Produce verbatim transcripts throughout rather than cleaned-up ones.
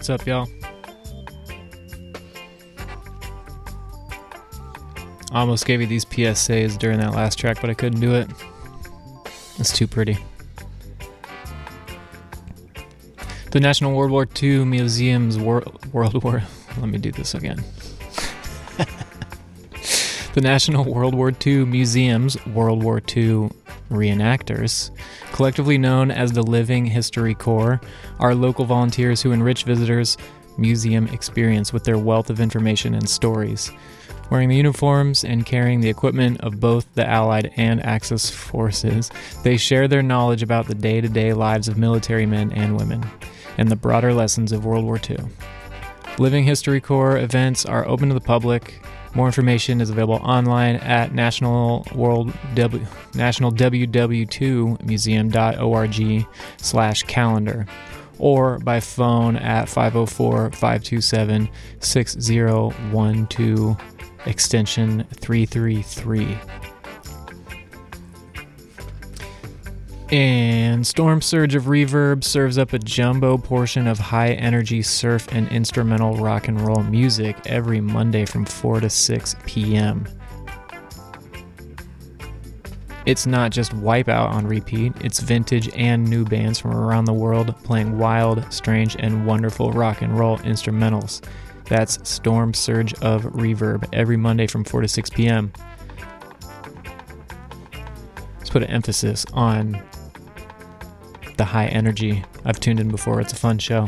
What's up, y'all? I almost gave you these P S As during that last track, but I couldn't do it. It's too pretty. The National World War Two Museum's Wor- World War... Let me do this again. The National World War Two Museum's World War Two reenactors, collectively known as the Living History Corps, are local volunteers who enrich visitors' museum experience with their wealth of information and stories. Wearing the uniforms and carrying the equipment of both the Allied and Axis forces, they share their knowledge about the day-to-day lives of military men and women, and the broader lessons of World War Two. Living History Corps events are open to the public. More information is available online at National World W National W W two Museum dot org slash calendar, or by phone at five oh four, five two seven, six oh one two extension three three three. And Storm Surge of Reverb serves up a jumbo portion of high-energy surf and instrumental rock and roll music every Monday from four to six p.m. It's not just Wipeout on repeat, it's vintage and new bands from around the world playing wild, strange, and wonderful rock and roll instrumentals. That's Storm Surge of Reverb every Monday from four to six p.m. Let's put an emphasis on the high energy. I've tuned in before. It's a fun show.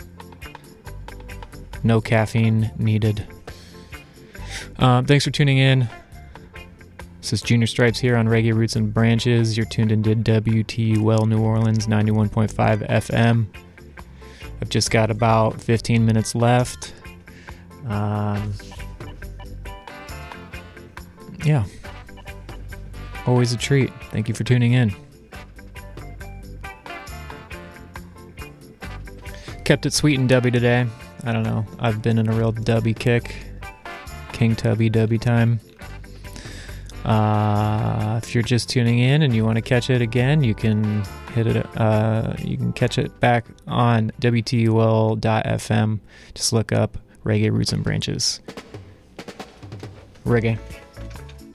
No caffeine needed. Uh, thanks for tuning in. This is Junior Stripes here on Reggae Roots and Branches. You're tuned into W T U L New Orleans ninety-one point five F M. I've just got about fifteen minutes left. Um, yeah. Always a treat. Thank you for tuning in. Kept it sweet and dubby today. I don't know. I've been in a real dubby kick. King Tubby dubby time. Uh, if you're just tuning in and you want to catch it again, you can hit it. Uh, you can catch it back on W T U L dot F M. Just look up Reggae Roots and Branches. Reggae.